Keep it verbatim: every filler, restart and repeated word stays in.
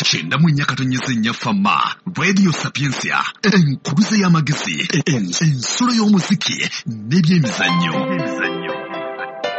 kyenda mu nnya katonyeza ennya fama Radio Sapiensia enkuluze y'amagezi ensulo y'omuziki n'ebyemizannyo.